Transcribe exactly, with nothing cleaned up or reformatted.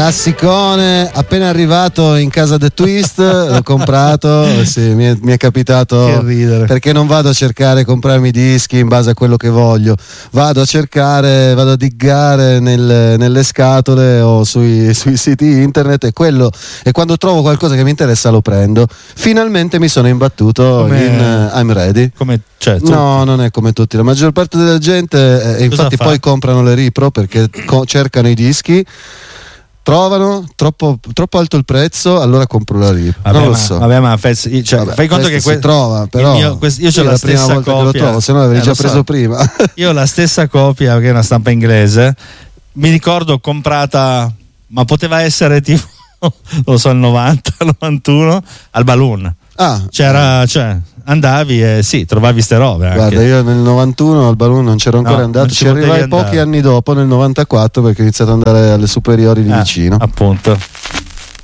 Classicone, appena arrivato in casa The Twist, l'ho comprato, sì, mi, è, mi è capitato, che ridere. Perché non vado a cercare comprarmi dischi in base a quello che voglio, vado a cercare, vado a diggare nel, nelle scatole o sui, sui siti internet e quello, e quando trovo qualcosa che mi interessa lo prendo. Finalmente mi sono imbattuto come, in uh, I'm Ready. Come, cioè, no, non è come tutti, la maggior parte della gente, eh, infatti poi comprano le Ripro perché co- cercano i dischi, trovano troppo, troppo alto il prezzo, allora compro la Ripro. Vabbè, non lo ma, so. Vabbè, ma fai, cioè, vabbè, fai conto che si que- trova, però mio, questo, io ho la, la stessa prima volta copia, che lo trovo, se no l'avevi eh, già so. preso prima. Io ho la stessa copia, che è una stampa inglese, mi ricordo comprata, ma poteva essere tipo non lo so, il novanta novantuno al Balloon. Ah, c'era, eh. cioè andavi e sì, trovavi ste robe anche. Guarda, io nel novantuno al Balloon non c'ero ancora no, andato, ci, ci arrivai andare. pochi anni dopo, nel novantaquattro, perché ho iniziato ad andare alle superiori di eh, vicino. Appunto.